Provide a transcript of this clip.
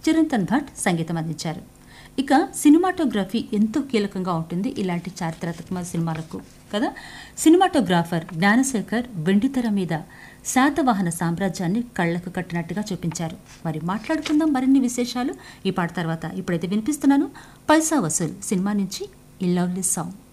చిరంతన్ భట్ సంగీతం అందించారు. ఇక సినిమాటోగ్రఫీ ఎంతో కీలకంగా ఉంటుంది ఇలాంటి చారిత్రాత్మక సినిమాలకు కదా. సినిమాటోగ్రాఫర్ జ్ఞానశేఖర్ వెండితెర మీద శాతవాహన సామ్రాజ్యాన్ని కళ్లకు కట్టినట్టుగా చూపించారు. మరి మాట్లాడుకుందాం మరిన్ని విశేషాలు ఈ పాట తర్వాత. ఇప్పుడైతే వినిపిస్తున్నాను పైసా వసూల్ సినిమా నుంచి ఈ లవ్లీ సాంగ్.